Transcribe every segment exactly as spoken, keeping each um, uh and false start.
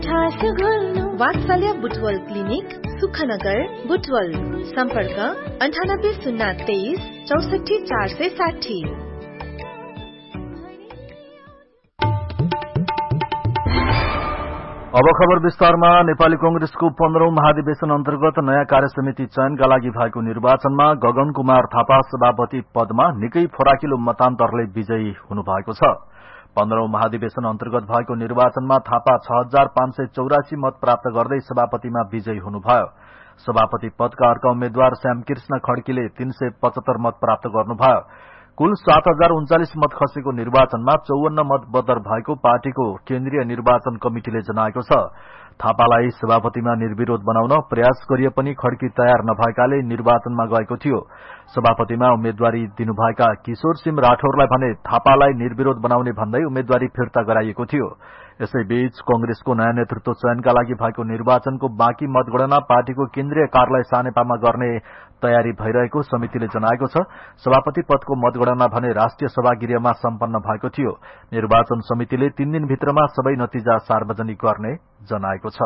वात्सल्य बुटवल क्लिनिक सुखनगर बुटवल सम्पर्क अन्ठानब्बे शून्य तेइस चौसठी चार सय साठी। अब खबर विस्तारमा। नेपाली कंग्रेसको पन्ध्रौं महाधिवेशन अन्तर्गत नयाँ कार्यसमिति चयनका लागि भएको निर्वाचनमा गगन कुमार थापा सभापति पदमा निकै फराकिलो मतान्तरले विजयी हुनुभएको छ। पन्ध्रौं महाधिवेशन अन्तर्गत भएको निर्वाचनमा थापा छ हजार पाँच सय चौरासी मत प्राप्त गर्दै सभापतिमा विजयी हुनुभयो। सभापति पदका अर्का उम्मेद्वार श्यामकृष्ण खड्कीले तीन सय पचहत्तर मत प्राप्त गर्नुभयो। कुल सात हजार उन्चालिस मत खसेको निर्वाचनमा चौवन्न मत बदर भएको पार्टीको केन्द्रीय निर्वाचन कमिटिले जनाएको छ। थापालाई सभापतिमा निर्विरोध बनाउन प्रयास गरिए पनि खड्की तयार नभएकाले निर्वाचनमा गएको थियो। सभापतिमा उम्मेद्वारी दिनुभएका किशोर सिंह राठौरलाई भने थापालाई निर्विरोध बनाउने भन्दै उम्मेद्वारी फिर्ता गराइएको थियो। यसैबीच कंग्रेसको नयाँ नेतृत्व चयनका लागि भएको निर्वाचनको बाँकी मतगणना पार्टीको केन्द्रीय कार्यालय सानेपामा गर्ने तयारी भइरहेको समितिले जनाएको छ। सभापति पदको मतगणना भने राष्ट्रिय सभागृहमा सम्पन्न भएको थियो। निर्वाचन समितिले तीन दिनभित्रमा सबै नतिजा सार्वजनिक गर्ने जनाएको छ।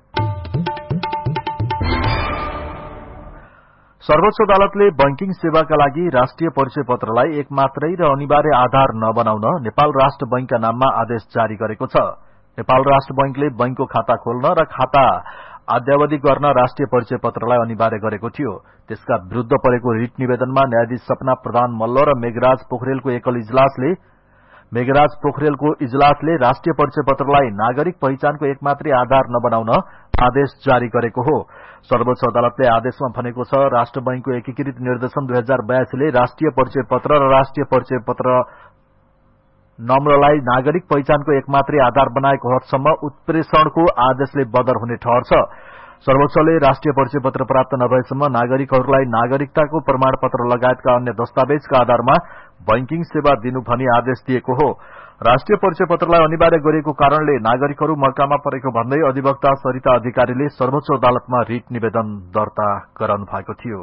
सर्वोच्च अदालतले बैंकिङ सेवाका लागि राष्ट्रिय परिचय पत्रलाई एक मात्रै र अनिवार्य आधार नबनाउन नेपाल राष्ट्र बैंकका नाममा आदेश जारी गरेको छ। नेपाल राष्ट्र बैंकले बैंकको खाता खोल्न र खाता अद्यावधि गर्न राष्ट्रिय परिचय पत्रलाई अनिवार्य गरेको थियो। त्यसका विरूद्ध परेको रिट निवेदनमा न्यायाधीश सपना प्रधान मल्ल र मेघराज पोखरेलको एकल इजलासले मेघराज पोखरेलको इजलासले राष्ट्रिय परिचय पत्रलाई नागरिक पहिचानको एकमात्रै आधार नबनाउन आदेश जारी गरेको हो। सर्वोच्च अदालतले आदेशमा भनेको छ, राष्ट्र बैंकको एकीकृत निर्देशन दुई हजार बयासीले राष्ट्रिय परिचय पत्र र राष्ट्रिय परिचय पत्र नम्रलाई नागरिक पहिचानको एकमात्रै आधार बनाएको हदसम्म उत्प्रेषणको आदेशले बदर हुने ठहर छ। सर्वोच्चले राष्ट्रिय परिचय पत्र प्राप्त नभएसम्म नागरिकहरूलाई नागरिकताको प्रमाणपत्र लगायतका अन्य दस्तावेजका आधारमा बैंकिङ सेवा दिनु भनी आदेश दिएको हो। राष्ट्रिय परिचय पत्रलाई अनिवार्य गरिएको कारणले नागरिकहरू मर्कामा परेको भन्दै अधिवक्ता सरिता अधिकारीले सर्वोच्च अदालतमा रिट निवेदन दर्ता गराउनु भएको थियो।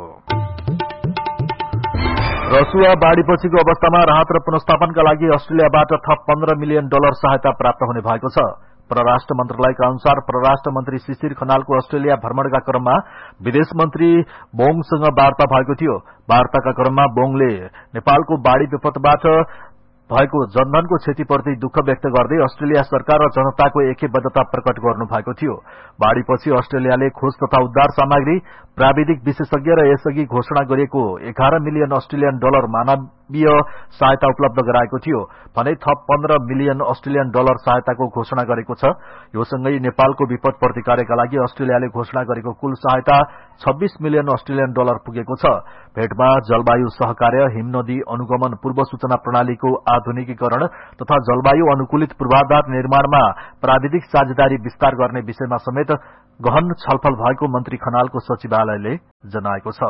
रसुवा बाढ़ीपछिको अवस्थामा राहत र पुनर्स्थापनका लागि अस्ट्रेलियाबाट थप पन्ध्र मिलियन डलर सहायता प्राप्त हुने भएको छ। परराष्ट्र मन्त्रालयका अनुसार परराष्ट्र मन्त्री शिशिर खनालको अस्ट्रेलिया भ्रमणका क्रममा विदेश मन्त्री बोङसँग वार्ता भएको थियो। वार्ताका क्रममा बोङले नेपालको बाढ़ी विपदबाट भएको जनधनको क्षतिप्रति दुःख व्यक्त गर्दै अस्ट्रेलिया सरकार र जनताको एकबद्धता प्रकट गर्नु भएको थियो। बाढ़ीपछि अस्ट्रेलियाले खोज तथा उद्धार सामग्री, प्राविधिक विशेषज्ञ र यसअघि घोषणा गरिएको एघार मिलियन अस्ट्रेलियन डलर मानवीय सहायता उपलब्ध गराएको थियो भने थप पन्ध्र मिलियन अस्ट्रेलियन डलर सहायताको घोषणा गरेको छ। यो सँगै नेपालको विपद प्रतिकारका लागि अस्ट्रेलियाले घोषणा गरेको कुल सहायता छब्बीस मिलियन अस्ट्रेलियन डलर पुगेको छ। भेटमा जलवायु सहकार्य, हिमनदी अनुगमन पूर्व सूचना प्रणालीको आधुनिकीकरण तथा जलवायु अनुकूलित पूर्वाधार निर्माणमा प्राविधिक साझेदारी विस्तार गर्ने विषयमा समेत गहन छलफल भएको मन्त्री खनालको सचिवालयले जनाएको छ।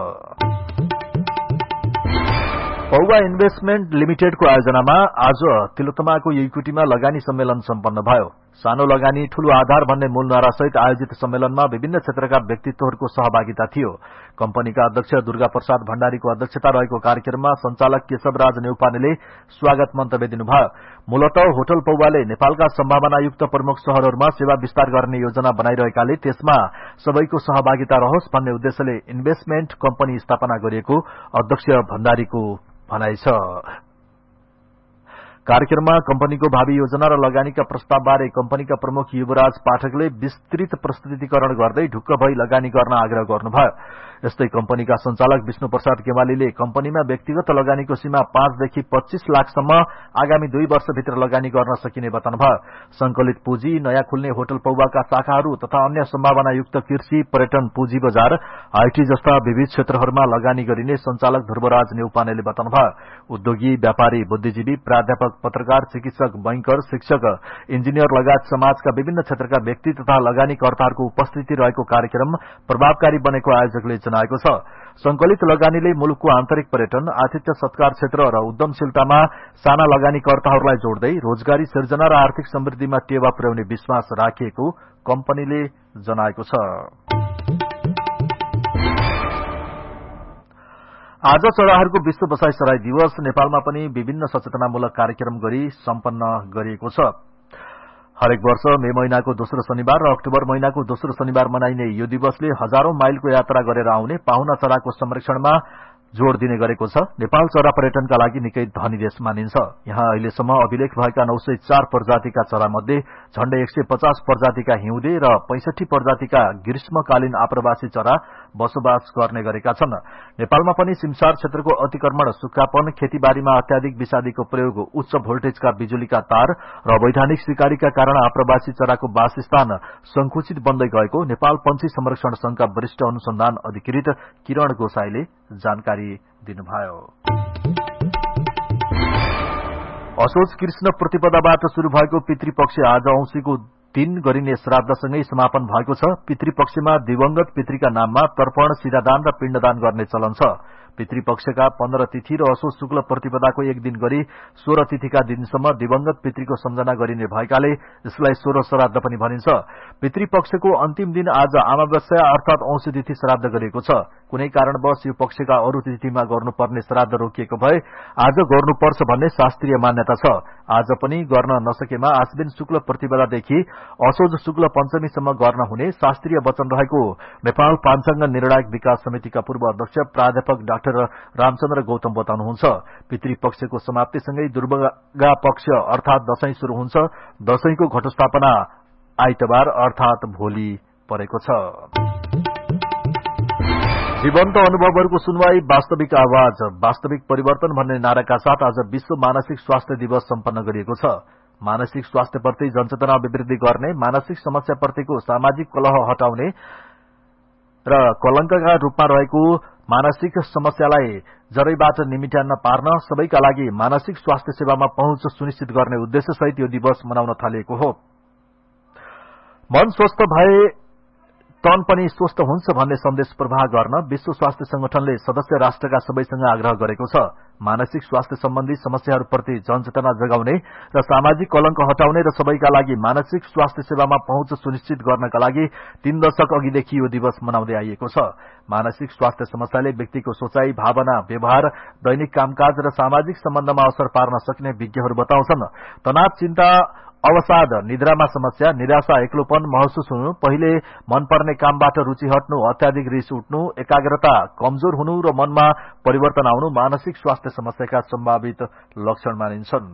पौवा इन्भेस्टमेन्ट लिमिटेडको आयोजनामा आज तिलोत्तमाको इक्विटीमा लगानी सम्मेलन सम्पन्न भयो। सानो लगानी ठूलो आधार भन्ने मूल नारासहित आयोजित सम्मेलनमा विभिन्न क्षेत्रका व्यक्तित्वहरूको सहभागिता थियो। कम्पनीका अध्यक्ष दुर्गा प्रसाद भण्डारीको अध्यक्षता रहेको कार्यक्रममा संचालक केशवराज नेउपानेले स्वागत मन्तव्य दिनुभयो। मूलतः होटल पौवाले नेपालका सम्भावनायुक्त प्रमुख शहरहरूमा सेवा विस्तार गर्ने योजना बनाइरहेकाले त्यसमा सबैको सहभागिता रहोस् भन्ने उद्देश्यले इन्भेस्टमेन्ट कम्पनी स्थापना गरिएको अध्यक्ष भण्डारीको भनाइ छ। कार्यक्रममा कम्पनीको भावी योजना र लगानीका प्रस्तावबारे कम्पनीका प्रमुख युवराज पाठकले विस्तृत प्रस्तुतिकरण गर्दै ढुक्क भई लगानी गर्न आग्रह गर्नुभयो। यस्तै कम्पनीका संचालक विष्णु प्रसाद केवालीले कम्पनीमा व्यक्तिगत लगानीको सीमा पाँचदेखि पच्चीस लाखसम्म आगामी दुई वर्षभित्र लगानी गर्न सकिने बताउनुभयो। संकलित पुँजी, नयाँ खुल्ने होटल पौवाका शाखाहरू तथा अन्य सम्भावनायुक्त कृषि, पर्यटन, पुँजी बजार, आईटी जस्ता विविध क्षेत्रहरूमा लगानी गरिने संचालक ध्रुवराज नेउपानेले बताउनुभयो। उद्योगी, व्यापारी, बुद्धिजीवी, प्राध्यापक, पत्रकार, चिकित्सक, बैंकर, शिक्षक, इन्जिनियर लगायत समाजका विभिन्न क्षेत्रका व्यक्ति तथा लगानीकर्ताहरूको उपस्थिति रहेको कार्यक्रम प्रभावकारी बनेको आयोजकले जनाएको छ। संकलित लगानीले मुलुकको आन्तरिक पर्यटन, आतिथ्य सत्कार क्षेत्र र उद्यमशीलतामा साना लगानीकर्ताहरूलाई जोड्दै रोजगारी सिर्जना र आर्थिक समृद्धिमा टेवा पुर्याउने विश्वास राखिएको कम्पनीले जनाएको छ। आज चराहरूको विश्व बसाईसराई दिवस नेपालमा पनि विभिन्न सचेतनामूलक कार्यक्रम गरी सम्पन्न गरिएको छ। हरेक वर्ष मे महिनाको दोस्रो शनिबार र अक्टोबर महिनाको दोस्रो शनिबार मनाइने यो दिवसले हजारौं माइलको यात्रा गरेर आउने पाहुना चराको संरक्षणमा जोड़ दिने गरेको छ। नेपाल चरा पर्यटनका लागि निकै धनी देश मानिन्छ। यहाँ अहिलेसम्म अभिलेख भएका नौ सय चार प्रजातिका चरा मध्ये झण्डै एक सय पचास प्रजातिका हिउँदे र पैंसठी प्रजातिका ग्रीष्मकालीन आप्रवासी चरा बसोबास गर्ने गरेका छन्। नेपालमा पनि सिमसार क्षेत्रको अतिक्रमण, सुक्खापन, खेतीबारीमा अत्याधिक विषादीको प्रयोग, उच्च भोल्टेजका बिजुलीका तार र वैधानिक शिकारीका कारण आप्रवासी चराको वासस्थान संकुचित बन्दै गएको नेपाल पंक्षी संरक्षण संघका वरिष्ठ अनुसन्धान अधिकृत किरण गोसाईले जानकारी दिनुभयो। असोज कृष्ण प्रतिपदाबाट शुरू भएको पितृपक्ष आज औंसीको दिन गरिने श्राद्धसँगै समापन भएको छ। पितृपक्षमा दिवंगत पितृका नाममा तर्पण, सिधादान र पिण्डदान गर्ने चलन छ। पितृपक्षका पन्ध्र तिथि र असोज शुक्ल प्रतिपदाको एक दिन गरी सोह्र तिथिका दिनसम्म दिवंगत पितृको सम्झना गरिने भएकाले यसलाई सोह्र श्राद्ध पनि भनिन्छ। पितृपक्षको अन्तिम दिन आज अमावस्या अर्थात औंसी तिथि श्राद्ध गरिएको छ। कुनै कारणवश यो पक्षका अरू तिथिमा गर्नुपर्ने श्राद्ध रोकिएको भए आज गर्नुपर्छ भन्ने शास्त्रीय मान्यता छ। आज पनि गर्न नसकेमा आश्विन शुक्ल प्रतिपदादेखि असोज शुक्ल पञ्चमीसम्म गर्न हुने शास्त्रीय वचन रहेको नेपाल पाञ्चाङ्ग निर्णायक विकास समितिका पूर्व अध्यक्ष प्राध्यापक डाक्टर रामचन्द्र गौतम बताउनुहुन्छ। पितृपक्षको समाप्तिसँगै दुर्गा पक्ष अर्थात दशैं शुरू हुन्छ। दशैंको घटस्थापना आइतबार अर्थात भोलि परेको छ। जीवन्त अनुभवहरूको सुनवाई, वास्तविक आवाज, वास्तविक परिवर्तन भन्ने नाराका साथ आज विश्व मानसिक स्वास्थ्य दिवस सम्पन्न गरिएको छ। मानसिक स्वास्थ्यप्रति जनचेतना अभिवृद्धि गर्ने, मानसिक समस्याप्रतिको सामाजिक कलह हटाउने र कलंकका रूपमा रहेको मानसिक समस्यालाई जरैबाट निमिट्यान्न पार्न, सबैका लागि मानसिक स्वास्थ्य सेवामा पहुँच सुनिश्चित गर्ने उद्देश्यसहित यो दिवस मनाउन थालिएको हो। मन स्वस्थ भए तन पनि स्वस्थ हुन्छ भन्ने सन्देश प्रवाह गर्न विश्व स्वास्थ्य संगठनले सदस्य राष्ट्रका सबैसँग आग्रह गरेको छ। मानसिक स्वास्थ्य सम्बन्धी समस्याहरूप्रति जनचेतना जगाउने र सामाजिक कलंक हटाउने र सबैका लागि मानसिक स्वास्थ्य सेवामा पहुँच सुनिश्चित गर्नका लागि तीन दशक अघिदेखि यो दिवस मनाउँदै आइएको छ। मानसिक स्वास्थ्य समस्याले व्यक्तिको सोचाइ, भावना, व्यवहार, दैनिक कामकाज र सामाजिक सम्बन्धमा असर पार्न सक्ने विज्ञहरू बताउँछन्। तनाव, चिन्ता, अवसाद, निद्रामा समस्या, निराशा, एक्लोपन महसुस हुनु, पहिले मनपर्ने कामबाट रुचि हट्नु, अत्याधिक रिस उठ्नु, एकाग्रता कमजोर हुनु र मनमा परिवर्तन आउनु मानसिक स्वास्थ्य समस्याका सम्भावित लक्षण मानिन्छन्।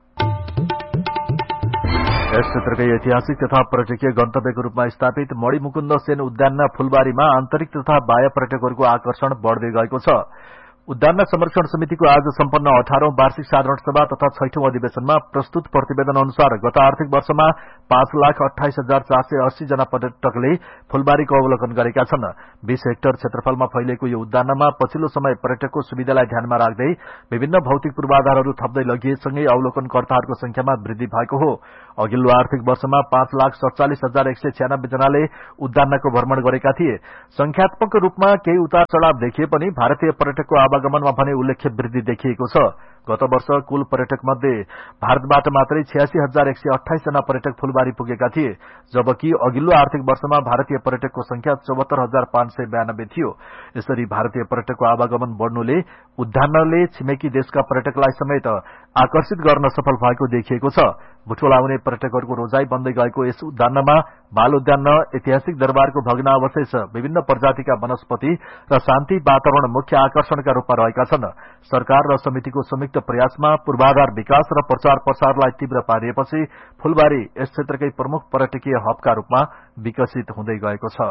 यस क्षेत्रकै ऐतिहासिक तथा पर्यटकीय गन्तव्यको रूपमा स्थापित मणिमुकुन्द सेन उद्यानमा फूलबारीमा आन्तरिक तथा बाह्य पर्यटकहरूको आकर्षण बढ्दै गएको छ। उद्यान संरक्षण समितिको आज सम्पन्न अठारौं वार्षिक साधारण सभा तथा छैठौं अधिवेशनमा प्रस्तुत प्रतिवेदन अनुसार गत आर्थिक वर्षमा पाँच लाख अठाइस हजार चार सय अस्सी जना पर्यटकले फूलबारीको अवलोकन गरेका छन्। बीस हेक्टर क्षेत्रफलमा फैलिएको यो उद्यानमा पछिल्लो समय पर्यटकको सुविधालाई ध्यानमा राख्दै विभिन्न भौतिक पूर्वाधारहरू थप्दै लगिएसँगै अवलोकनकर्ताहरूको संख्यामा वृद्धि भएको हो। अघिल्लो आर्थिक वर्षमा पाँच लाख सड़चालिस हजार एक सय छ्यानब्बे जनाले उद्यानको भ्रमण गरेका थिए। संख्यात्मक रूपमा केही उतार चढ़ाव देखिए पनि भारतीय पर्यटकको आवागमनमा भने उल्लेख्य वृद्धि देखिएको छ। गत वर्ष कुल पर्यटक मध्ये भारतबाट मात्रै छयासी हजार एक सय अठाइस जना पर्यटक फूलबारी पुगेका थिए, जबकि अघिल्लो आर्थिक वर्षमा भारतीय पर्यटकको संख्या चौहत्तर हजार पाँच सय बयानब्बे थियो। यसरी भारतीय पर्यटकको आवागमन बढ्नुले उद्यानले छिमेकी देशका पर्यटकलाई समेत आकर्षित गर्न सफल भएको देखिएको छ। भुटोल आउने पर्यटकहरूको रोजाई बन्दै गएको यस उद्यानमा बाल उद्यान, ऐतिहासिक दरबारको भग्नावशेष, विभिन्न प्रजातिका वनस्पति र शान्ति वातावरण मुख्य आकर्षणका रूपमा रहेका छन्। सरकार र समितिको संयुक्त प्रयासमा पूर्वाधार विकास र प्रचार प्रसारलाई तीव्र पारिएपछि फूलबारी यस क्षेत्रकै प्रमुख पर्यटकीय हबका रूपमा विकसित हुँदै गएको छ।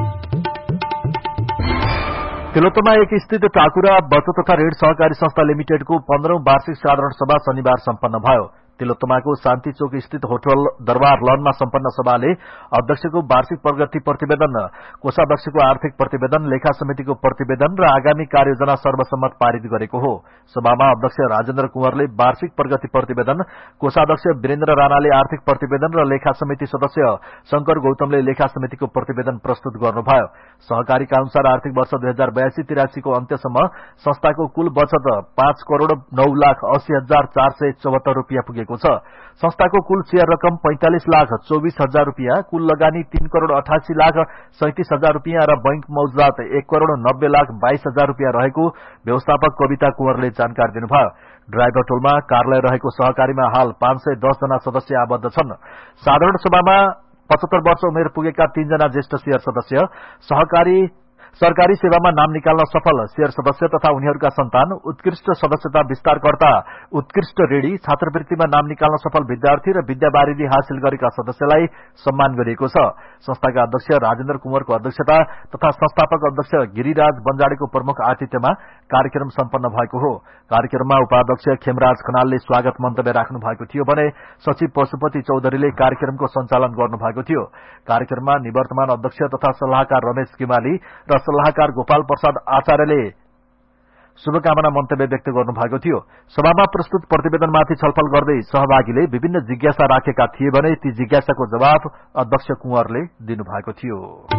तिलोत्तमा एक स्थित टाकुरा बचत तथा ऋण सहकारी संस्था लिमिटेडको पन्ध्रौं वार्षिक साधारण सभा शनिबार सम्पन्न भयो। तिलोत्तमाको शान्ति चोक स्थित होटल दरबार लनमा सम्पन्न सभाले अध्यक्षको वार्षिक प्रगति प्रतिवेदन, कोषाध्यक्षको आर्थिक प्रतिवेदन, लेखा समितिको प्रतिवेदन र आगामी कार्ययोजना सर्वसम्मत पारित गरेको हो। सभामा अध्यक्ष राजेन्द्र कुँवरले वार्षिक प्रगति प्रतिवेदन, कोषाध्यक्ष वीरेन्द्र राणाले आर्थिक प्रतिवेदन र लेखा समिति सदस्य शंकर गौतमले लेखा समितिको प्रतिवेदन प्रस्तुत गर्नुभयो। सहकारीका अनुसार आर्थिक वर्ष दुई हजार बयासी तिरासीको अन्त्यसम्म संस्थाको कुल बचत पाँच करोड़ नौ लाख अस्सी हजार चार सय चौहत्तर रूपियाँ पुगेको गरिएको छ। संस्थाको कुल शेयर रकम पैंतालिस लाख चौबीस हजार रुपियाँ, कुल लगानी तीन करोड़ अठासी लाख सैंतीस हजार रुपियाँ र बैंक मौजुदात एक करोड़ नब्बे लाख बाइस हजार रुपियाँ रहेको व्यवस्थापक कविता कुँवरले जानकारी दिनुभयो। ड्राइभर टोलमा कार्यालय रहेको सहकारीमा हाल पाँच सय दस जना सदस्य आबद्ध छन्। साधारण सभामा पचहत्तर वर्ष उमेर पुगेका तीनजना ज्येष्ठ शेयर सदस्य, सहकारी सरकारी सेवामा नाम निकाल्न सफल शेयर सदस्य तथा उनीहरूका सन्तान, उत्कृष्ट सदस्यता विस्तारकर्ता, उत्कृष्ट ऋणी, छात्रवृत्तिमा नाम निकाल्न सफल विद्यार्थी र विद्यावारिधि हासिल गरेका सदस्यलाई सम्मान गरिएको छ। संस्थाका अध्यक्ष राजेन्द्र कुँवरको अध्यक्षता तथा संस्थापक अध्यक्ष गिरिराज बन्जाडेको प्रमुख आतिथ्यमा कार्यक्रम सम्पन्न भएको हो। कार्यक्रममा उपाध्यक्ष खेमराज खनालले स्वागत मन्तव्य राख्नु भएको थियो भने सचिव पशुपति चौधरीले कार्यक्रमको सञ्चालन गर्नु भएको थियो। कार्यक्रममा निवर्तमान अध्यक्ष तथा सल्लाहकार रमेश किमाली र सल्लाहकार गोपाल प्रसाद आचार्यले शुभकामना मन्तव्य व्यक्त गर्नुभएको थियो। सभामा प्रस्तुत प्रतिवेदनमाथि छलफल गर्दै सहभागीले विभिन्न जिज्ञासा राखेका थिए भने ती जिज्ञासाको जवाब अध्यक्ष कुँवरले दिनुभएको थियो।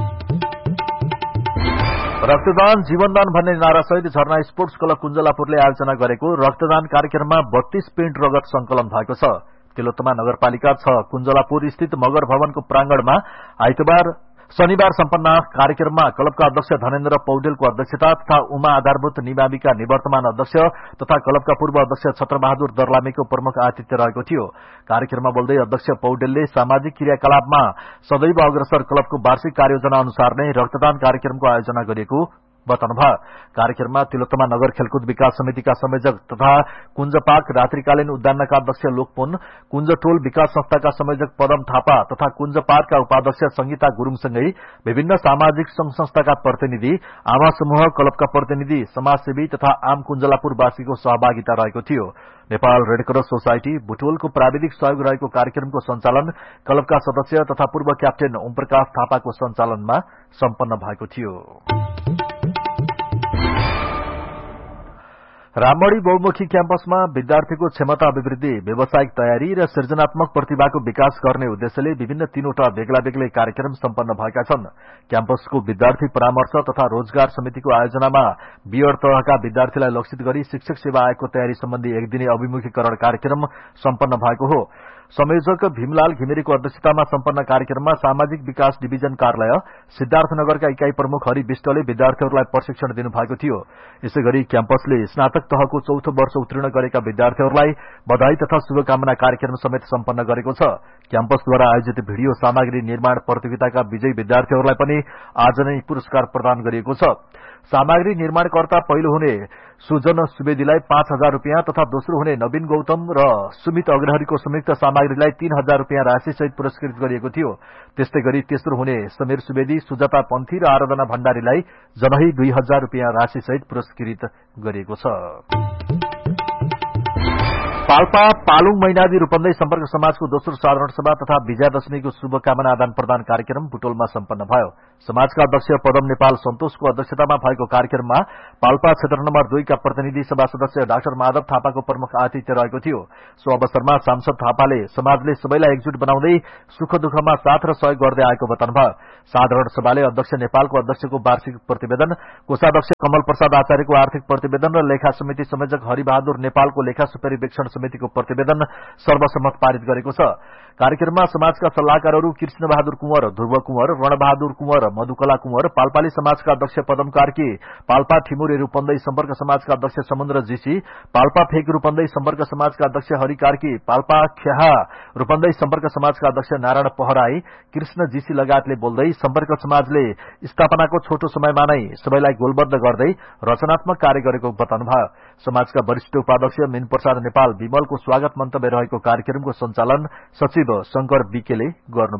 रक्तदान जीवनदान भन्ने नारासहित झरना स्पोर्ट्स क्लब कुञ्जलापुरले आयोजना गरेको रक्तदान कार्यक्रममा बत्तीस पिण्ड रगत संकलन भएको छ। तिलोत्तमा नगरपालिका छ कुञ्जलापुर स्थित मगर भवनको प्रांगणमा आइतबार शनिबार सम्पन्न कार्यक्रममा क्लबका अध्यक्ष धनेन्द्र पौडेलको अध्यक्षता तथा उमा आधारभूत निमाविका निवर्तमान अध्यक्ष तथा क्लबका पूर्व अध्यक्ष छत्रबहादुर दर्लामीको प्रमुख आतिथ्य रहेको थियो। कार्यक्रममा बोल्दै अध्यक्ष पौडेलले सामाजिक क्रियाकलापमा सदैव अग्रसर क्लबको वार्षिक कार्ययोजना अनुसार नै रक्तदान कार्यक्रमको आयोजना गरिएको बताउनुभयो। कार्यक्रममा तिलोत्तमा नगर खेलकुद विकास समितिका संयोजक तथा कुञ्ज पार्क रात्रिकालीन उद्यानका अध्यक्ष लोकपुन, कुञ्ज टोल विकास संस्थाका संयोजक पदम थापा तथा कुञ्ज पार्कका उपाध्यक्ष संगीता गुरूङसँगै विभिन्न सामाजिक संघ संस्थाका प्रतिनिधि, आमा समूह, क्लबका प्रतिनिधि, समाजसेवी तथा आम कुञ्जलापुरवासीको सहभागिता रहेको थियो। नेपाल रेडक्रस सोसाइटी बुटवलको प्राविधिक सहयोग रहेको कार्यक्रमको सञ्चालन क्लबका सदस्य तथा पूर्व क्याप्टेन ओमप्रकाश थापाको सञ्चालनमा सम्पन्न भएको थियो। राममणी बहुमुखी क्याम्पसमा विद्यार्थीको क्षमता अभिवृद्धि, व्यावसायिक तयारी र सृजनात्मक प्रतिभाको विकास गर्ने उद्देश्यले विभिन्न तीनवटा बेग्ला बेग्लै कार्यक्रम सम्पन्न भएका छन्। क्याम्पसको विद्यार्थी परामर्श तथा रोजगार समितिको आयोजनामा बीएड तहका विद्यार्थीलाई लक्षित गरी शिक्षक सेवा आयोगको तयारी सम्बन्धी एक दिने अभिमुखीकरण कार्यक्रम सम्पन्न भएको हो। संयोजक भीमलाल घिमिरेको अध्यक्षतामा सम्पन्न कार्यक्रममा सामाजिक विकास डिभिजन कार्यालय सिद्धार्थनगरका इकाई प्रमुख हरि विष्टले विद्यार्थीहरूलाई प्रशिक्षण दिनुभएको थियो। यसैगरी क्याम्पसले स्नातक तहको चौथो वर्ष उत्तीर्ण गरेका विद्यार्थीहरूलाई बधाई तथा शुभकामना कार्यक्रम समेत सम्पन्न गरेको छ। क्याम्पसद्वारा आयोजित भिडियो सामग्री निर्माण प्रतियोगिताका विजयी विद्यार्थीहरूलाई पनि आज नै पुरस्कार प्रदान गरिएको छ। सामग्री निर्माणकर्ता पहिलो हुने सुजन सुवेदीलाई पाँच हजार रुपियाँ तथा दोस्रो हुने नवीन गौतम र सुमित अग्रहरीको संयुक्त सामग्रीलाई तीन हजार रुपियाँ राशिसहित पुरस्कृत गरिएको थियो। त्यस्तै गरी तेस्रो हुने समीर सुवेदी, सुजाता पन्थी र आराधना भण्डारीलाई जनही दुई हजार रुपियाँ राशिसहित पुरस्कृत गरिएको छ। पाल्पा पालुङ मैनादी रूपन्देही सम्पर्क समाजको दोस्रो साधारण सभा तथा विजयादशमीको शुभकामना आदान प्रदान कार्यक्रम बुटोलमा सम्पन्न भयो। समाजका अध्यक्ष पदम नेपाल सन्तोषको अध्यक्षतामा भएको कार्यक्रममा पाल्पा क्षेत्र नम्बर दुईका प्रतिनिधि सभा सदस्य डाक्टर माधव थापाको प्रमुख आतिथ्य रहेको थियो। सो अवसरमा सांसद थापाले समाजले सबैलाई एकजुट बनाउँदै सुख दुःखमा साथ र सहयोग गर्दै आएको बताउनुभयो। साधारण सभाले अध्यक्ष नेपालको अध्यक्षको वार्षिक प्रतिवेदन, कोषाध्यक्ष कमल प्रसाद आचार्यको आर्थिक प्रतिवेदन र लेखा समिति संयोजक हरिबहादुर नेपालको लेखा सुपरिवेक्षण समितिको प्रतिवेदन सर्वसम्मत पारित गरेको छ। कार्यक्रममा समाजका सल्लाहकारहरू कृष्ण बहादुर कुँवर, ध्रुव कुँवर, रणबहादुर कुँवर, मधुकला कुँवर, पाल्पाली समाजका अध्यक्ष पदम कार्की, पाल्पा ठिमुरे रूपन्देही सम्पर्क समाजका अध्यक्ष समुद्र जीसी, पाल्पा फेक रूपन्देही सम्पर्क समाजका अध्यक्ष हरि कार्की, पाल्पा ख्याहा रूपन्देही सम्पर्क समाजका अध्यक्ष नारायण पहराई, कृष्ण जीसी लगायतले बोल्दै सम्पर्क समाजले स्थापनाको छोटो समयमा नै सबैलाई गोलबद्ध गर्दै रचनात्मक कार्य गरेको बताउनुभयो। समाजका वरिष्ठ उपाध्यक्ष मीन प्रसाद नेपाल विमलको स्वागत मन्तव्य रहेको कार्यक्रमको सञ्चालन सचिव शंकर बीकेले गर्नु